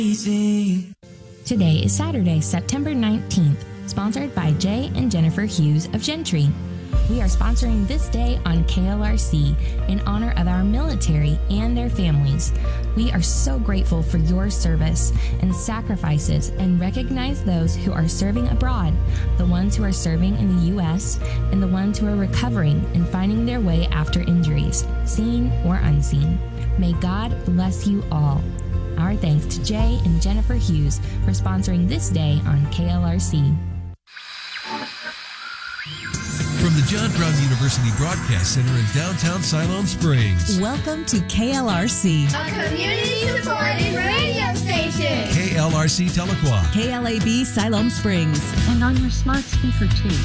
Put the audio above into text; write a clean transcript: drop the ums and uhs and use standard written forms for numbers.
Easy. Today is Saturday, September 19th, sponsored by Jay and Jennifer Hughes of Gentry. We are sponsoring this day on KLRC in honor of our military and their families. We are so grateful for your service and sacrifices and recognize those who are serving abroad, the ones who are serving in the U.S., and the ones who are recovering and finding their way after injuries, seen or unseen. May God bless you all. Our thanks to Jay and Jennifer Hughes for sponsoring this day on KLRC. From the John Brown University Broadcast Center in downtown Siloam Springs. Welcome to KLRC, a community-supported radio station. KLRC Tahlequah. KLAB Siloam Springs. And on your smart speaker, too.